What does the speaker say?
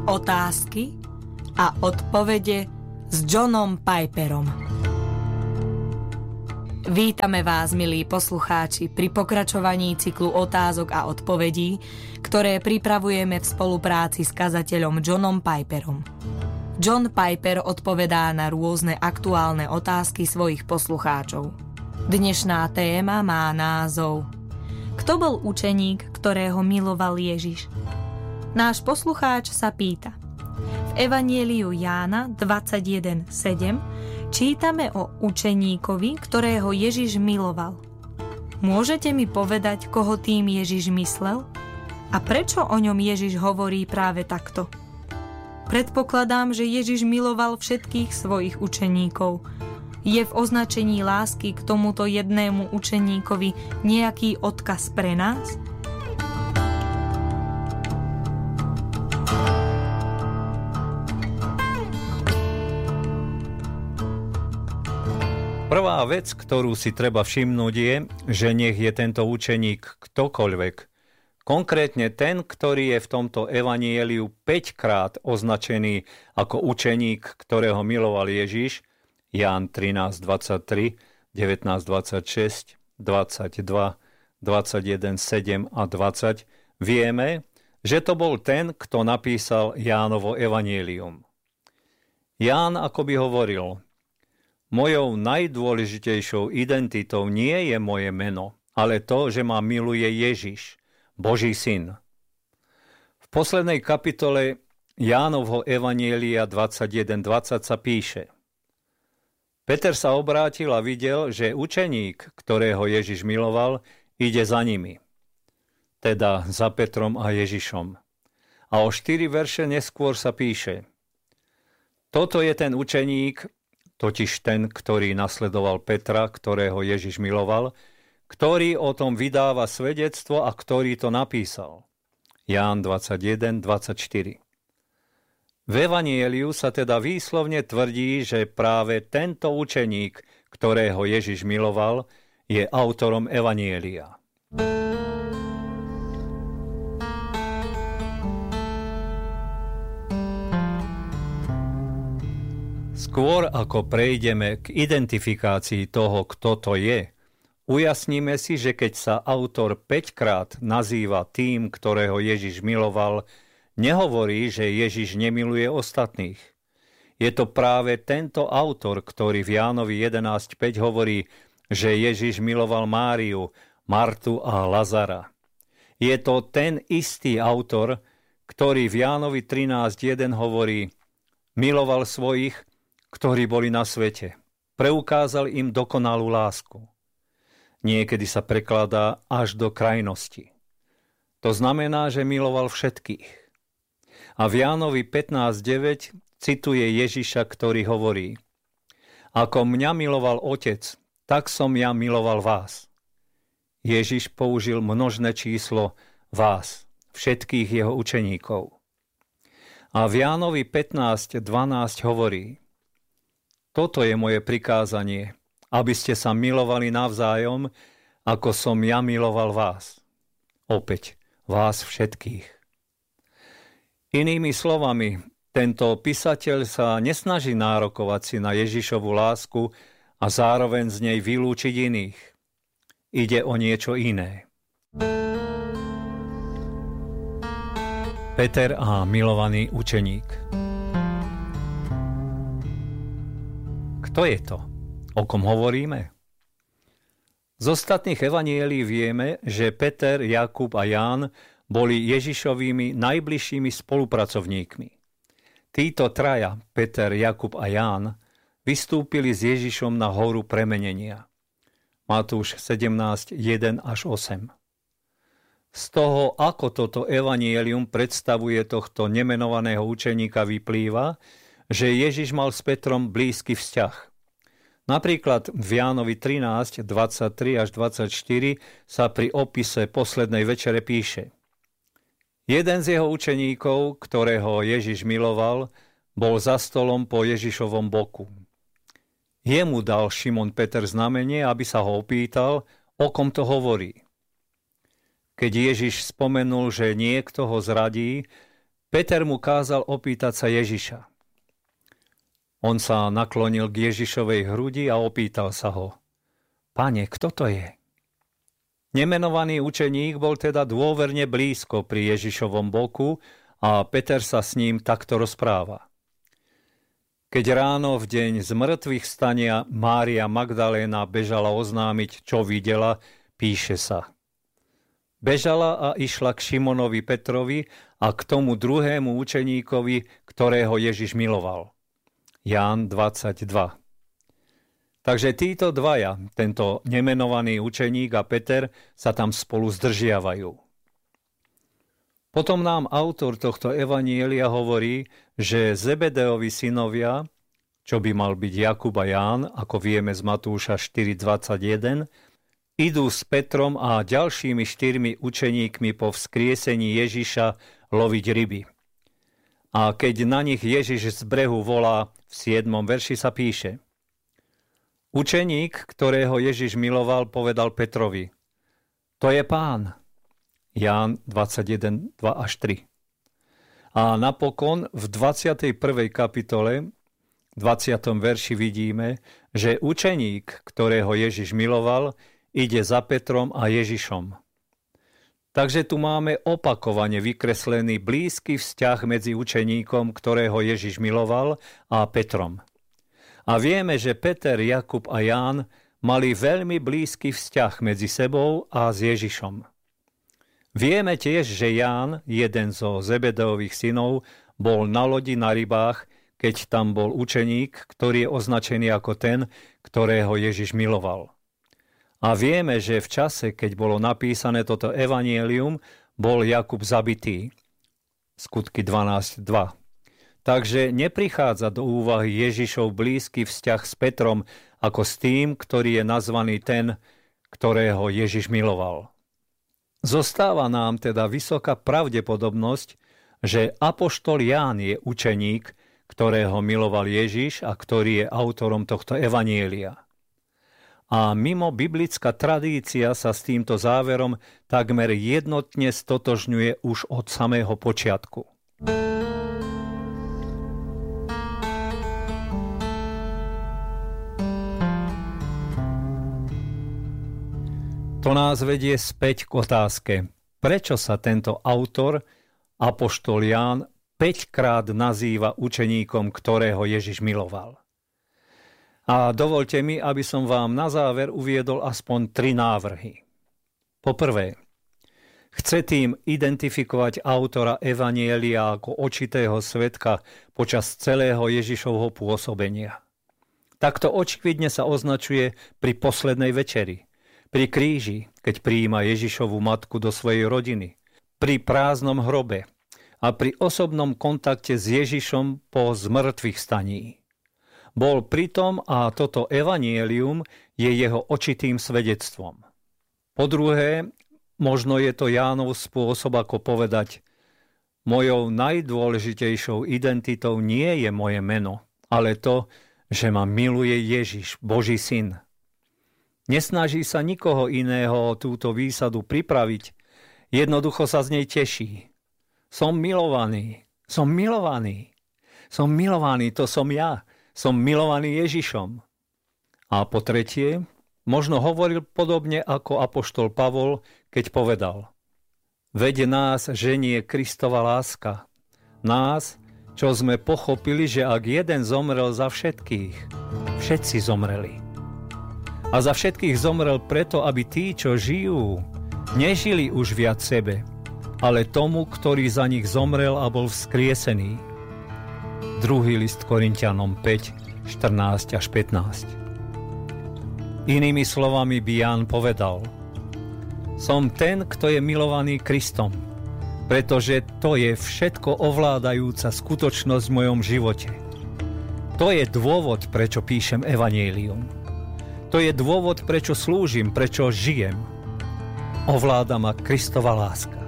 Otázky a odpovede s Johnom Piperom. Vítame vás, milí poslucháči, pri pokračovaní cyklu otázok a odpovedí, ktoré pripravujeme v spolupráci s kazateľom Johnom Piperom. John Piper odpovedá na rôzne aktuálne otázky svojich poslucháčov. Dnešná téma má názov: Kto bol učeník, ktorého miloval Ježiš? Náš poslucháč sa pýta. V Evanjeliu Jána 21.7 čítame o učeníkovi, ktorého Ježiš miloval. Môžete mi povedať, koho tým Ježiš myslel? A prečo o ňom Ježiš hovorí práve takto? Predpokladám, že Ježiš miloval všetkých svojich učeníkov. Je v označení lásky k tomuto jednému učeníkovi nejaký odkaz pre nás? Prvá vec, ktorú si treba všimnúť je, že nech je tento učeník ktokoľvek. Konkrétne ten, ktorý je v tomto evanjeliu 5-krát označený ako učeník, ktorého miloval Ježiš, Ján 13.23, 19.26, 22, 21.7 a 20, vieme, že to bol ten, kto napísal Jánovo evanjelium. Ján akoby hovoril: Mojou najdôležitejšou identitou nie je moje meno, ale to, že ma miluje Ježiš, Boží syn. V poslednej kapitole Jánovho evanjelia 21.20 sa píše: Peter sa obrátil a videl, že učeník, ktorého Ježiš miloval, ide za nimi. Teda za Petrom a Ježišom. A o 4 verše neskôr sa píše: Toto je ten učeník, totiž ten, ktorý nasledoval Petra, ktorého Ježiš miloval, ktorý o tom vydáva svedectvo a ktorý to napísal. Ján 21.24. V evanjeliu sa teda výslovne tvrdí, že práve tento učeník, ktorého Ježiš miloval, je autorom evanjelia. Skôr ako prejdeme k identifikácii toho, kto to je, ujasníme si, že keď sa autor 5-krát nazýva tým, ktorého Ježiš miloval, nehovorí, že Ježiš nemiluje ostatných. Je to práve tento autor, ktorý v Jánovi 11.5 hovorí, že Ježiš miloval Máriu, Martu a Lazara. Je to ten istý autor, ktorý v Jánovi 13.1 hovorí: miloval svojich, ktorí boli na svete. Preukázal im dokonalú lásku. Niekedy sa prekladá až do krajnosti. To znamená, že miloval všetkých. A v Jánovi 15.9 cituje Ježiša, ktorý hovorí: Ako mňa miloval Otec, tak som ja miloval vás. Ježiš použil množné číslo vás, všetkých jeho učeníkov. A v Jánovi 15.12 hovorí: Toto je moje prikázanie, aby ste sa milovali navzájom, ako som ja miloval vás. Opäť, vás všetkých. Inými slovami, tento písateľ sa nesnaží nárokovať si na Ježišovu lásku a zároveň z nej vylúčiť iných. Ide o niečo iné. Peter a milovaný učeník. Kto je to? O kom hovoríme? Z ostatných evanjelií vieme, že Peter, Jakub a Ján boli Ježišovými najbližšími spolupracovníkmi. Títo traja, Peter, Jakub a Ján, vystúpili s Ježišom na horu premenenia. Matúš 17.1 až 8. Z toho, ako toto evanjelium predstavuje tohto nemenovaného učeníka, vyplýva, že Ježiš mal s Petrom blízky vzťah. Napríklad v Jánovi 13, 23 až 24 sa pri opise poslednej večere píše: Jeden z jeho učeníkov, ktorého Ježiš miloval, bol za stolom po Ježišovom boku. Jemu dal Šimon Peter znamenie, aby sa ho opýtal, o kom to hovorí. Keď Ježiš spomenul, že niekto ho zradí, Peter mu kázal opýtať sa Ježiša. On sa naklonil k Ježišovej hrudi a opýtal sa ho: Pane, kto to je? Nemenovaný učeník bol teda dôverne blízko pri Ježišovom boku a Peter sa s ním takto rozpráva. Keď ráno v deň z mŕtvych stania Mária Magdaléna bežala oznámiť, čo videla, píše sa: Bežala a išla k Šimonovi Petrovi a k tomu druhému učeníkovi, ktorého Ježiš miloval. Ján 22. Takže títo dvaja, tento nemenovaný učeník a Peter, sa tam spolu zdržiavajú. Potom nám autor tohto evanjelia hovorí, že Zebedeovi synovia, čo by mal byť Jakub a Ján, ako vieme z Matúša 4.21, idú s Petrom a ďalšími 4 učeníkmi po vzkriesení Ježiša loviť ryby. A keď na nich Ježiš z brehu volá, v 7. verši sa píše: Učeník, ktorého Ježiš miloval, povedal Petrovi: To je Pán. Ján 21, 2 až 3. A napokon v 21. kapitole, 20. verši vidíme, že učeník, ktorého Ježiš miloval, ide za Petrom a Ježišom. Takže tu máme opakovane vykreslený blízky vzťah medzi učeníkom, ktorého Ježiš miloval, a Petrom. A vieme, že Peter, Jakub a Ján mali veľmi blízky vzťah medzi sebou a s Ježišom. Vieme tiež, že Ján, jeden zo Zebedeových synov, bol na lodi na rybách, keď tam bol učeník, ktorý je označený ako ten, ktorého Ježiš miloval. A vieme, že v čase, keď bolo napísané toto evanjelium, bol Jakub zabitý. Skutky 12.2. Takže neprichádza do úvahy Ježišov blízky vzťah s Petrom ako s tým, ktorý je nazvaný ten, ktorého Ježiš miloval. Zostáva nám teda vysoká pravdepodobnosť, že apoštol Ján je učeník, ktorého miloval Ježiš a ktorý je autorom tohto evanjelia. A mimo biblická tradícia sa s týmto záverom takmer jednotne stotožňuje už od samého počiatku. To nás vedie späť k otázke, prečo sa tento autor, apoštol Ján, 5-krát nazýva učeníkom, ktorého Ježiš miloval. A dovoľte mi, aby som vám na záver uviedol aspoň 3 návrhy. Po prvé, chce tým identifikovať autora evanjelia ako očitého svedka počas celého Ježišovho pôsobenia. Takto očividne sa označuje pri poslednej večeri, pri kríži, keď prijíma Ježišovu matku do svojej rodiny, pri prázdnom hrobe a pri osobnom kontakte s Ježišom po zmrtvých staní. Bol pritom a toto evanjelium je jeho očitým svedectvom. Po druhé, možno je to Jánov spôsob, ako povedať: mojou najdôležitejšou identitou nie je moje meno, ale to, že ma miluje Ježiš, Boží syn. Nesnaží sa nikoho iného o túto výsadu pripraviť, jednoducho sa z nej teší. Som milovaný, som milovaný, som milovaný, to som ja. Som milovaný Ježišom. A po tretie, možno hovoril podobne ako apoštol Pavol, keď povedal: Veď nás ženie Kristova láska. Nás, čo sme pochopili, že ak jeden zomrel za všetkých, všetci zomreli. A za všetkých zomrel preto, aby tí, čo žijú, nežili už viac sebe, ale tomu, ktorý za nich zomrel a bol vzkriesený. 2. list Korinťanom 5, 14 až 15. Inými slovami by Ján povedal: Som ten, kto je milovaný Kristom, pretože to je všetko ovládajúca skutočnosť v mojom živote. To je dôvod, prečo píšem evanjelium. To je dôvod, prečo slúžim, prečo žijem. Ovláda ma Kristova láska.